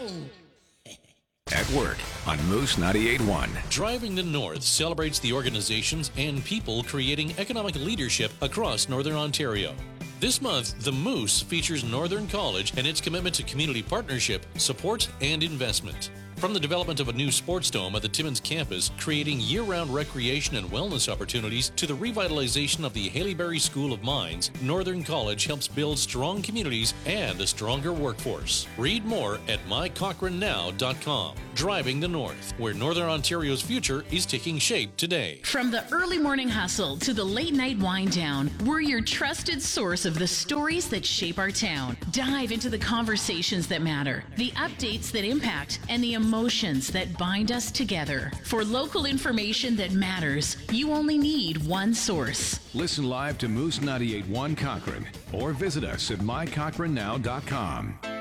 At work on Moose 98.1. Driving the North celebrates the organizations and people creating economic leadership across Northern Ontario. This month, the Moose features Northern College and its commitment to community partnership, support, and investment. From the development of a new sports dome at the Timmins campus, creating year-round recreation and wellness opportunities, to the revitalization of the Haleyberry School of Mines, Northern College helps build strong communities and a stronger workforce. Read more at mycochranow.com. Driving the North, where Northern Ontario's future is taking shape today. From the early morning hustle to the late night wind down, we're your trusted source of the stories that shape our town. Dive into the conversations that matter, the updates that impact, and the emotions that bind us together. For local information that matters, you only need one source. Listen live to Moose 98.1 Cochrane or visit us at mycochranow.com.